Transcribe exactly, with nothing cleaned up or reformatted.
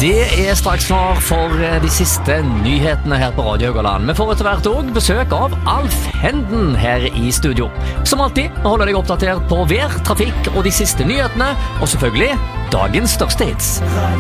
Det er straks klar for de siste nyhetene her på Radio Haugaland. Vi får etter hvert også besøk av Alf Henden her i studio. Som alltid holder deg oppdatert på vær, trafikk og de siste nyhetene, og selvfølgelig dagens største hits.